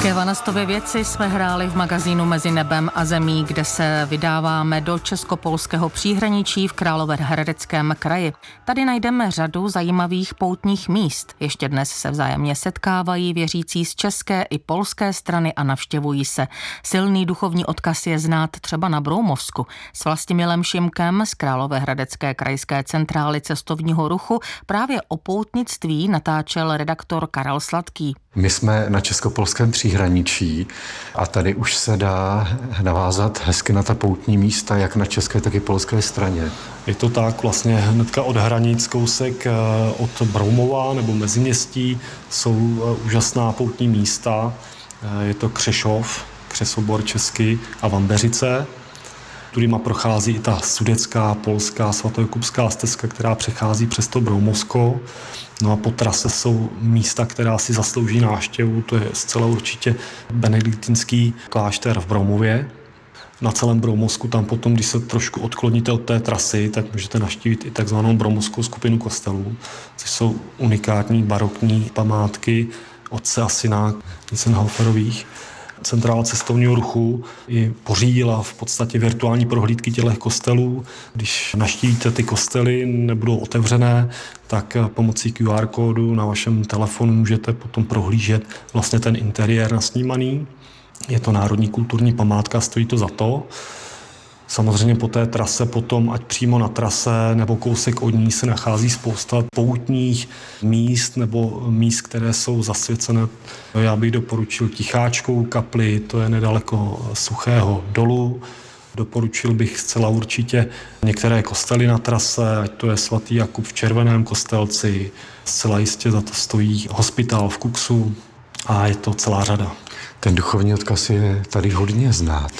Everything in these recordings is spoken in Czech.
Ke Vanastově věci jsme hráli v magazínu Mezi nebem a zemí, kde se vydáváme do česko-polského příhraničí v Královéhradeckém kraji. Tady najdeme řadu zajímavých poutních míst. Ještě dnes se vzájemně setkávají věřící z české i polské strany a navštěvují se. Silný duchovní odkaz je znát třeba na Broumovsku. S Vlastimilem Šimkem z Královéhradecké krajské centrály cestovního ruchu právě o poutnictví natáčel redaktor Karel Sladký. My jsme na česko-polském příhraničí a tady už se dá navázat hezky na ta poutní místa, jak na české, tak i polské straně. Je to tak, vlastně hnedka od hranic kousek od Broumova nebo Meziměstí jsou úžasná poutní místa. Je to Křešov, Křesobor česky a Vambeřice. Tudyma prochází i ta sudetská, polská, svatojakubská stezka, která přechází přes to Broumovsko. No a po trase jsou místa, která si zaslouží návštěvu. To je zcela určitě benediktinský klášter v Broumově. Na celém Broumovsku tam potom, když se trošku odkloníte od té trasy, tak můžete navštívit i takzvanou broumovskou skupinu kostelů, což jsou unikátní barokní památky otce a syna Witzenhoferových. Centrála cestovního ruchu i pořídila v podstatě virtuální prohlídky těchto kostelů. Když navštívíte ty kostely, nebudou otevřené, tak pomocí QR kódu na vašem telefonu můžete potom prohlížet vlastně ten interiér nasnímaný. Je to národní kulturní památka, stojí to za to. Samozřejmě po té trase potom, ať přímo na trase nebo kousek od ní, se nachází spousta poutních míst nebo míst, které jsou zasvěcené. Já bych doporučil Ticháčkovou kapli, to je nedaleko Suchého dolu. Doporučil bych zcela určitě některé kostely na trase, ať to je svatý Jakub v Červeném Kostelci, zcela jistě za to stojí hospitál v Kuksu a je to celá řada. Ten duchovní odkaz je tady hodně znát.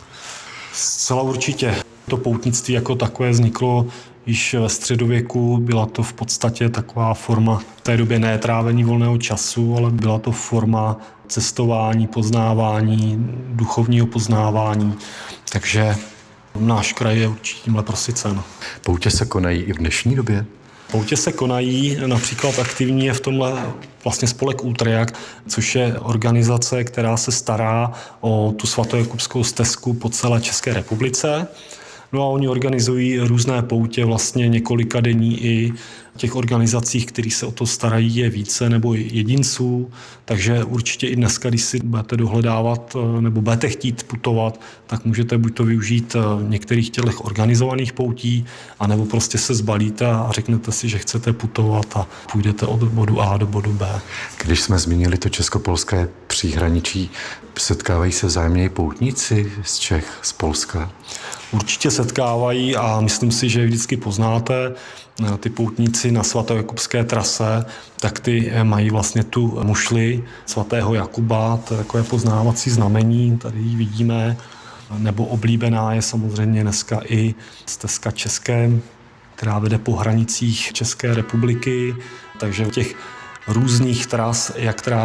Zcela určitě. To poutnictví jako takové vzniklo již ve středověku. Byla to v podstatě taková forma v té době ne trávení volného času, ale byla to forma cestování, poznávání, duchovního poznávání. Takže náš kraj je určitě tímhle prosycen. Poutě se konají i v dnešní době? Poutě se konají, například aktivní je v tomhle vlastně spolek Útrejak, což je organizace, která se stará o tu svatojakubskou stezku po celé České republice. No a oni organizují různé poutě, vlastně několika denní i těch organizacích, které se o to starají, je více nebo jedinců, takže určitě i dneska, když si budete dohledávat nebo budete chtít putovat, tak můžete buď to využít některých těch organizovaných poutí, anebo prostě se zbalíte a řeknete si, že chcete putovat a půjdete od bodu A do bodu B. Když jsme zmínili to česko-polské příhraničí, setkávají se vzájemně i poutníci z Čech, z Polska? Určitě setkávají a myslím si, že vždycky poznáte. Ty poutníci na svatojakubské trase, tak ty mají vlastně tu mušli svatého Jakuba, to je takové poznávací znamení, tady ji vidíme, nebo oblíbená je samozřejmě dneska i stezka České, která vede po hranicích České republiky, takže těch různých tras, jak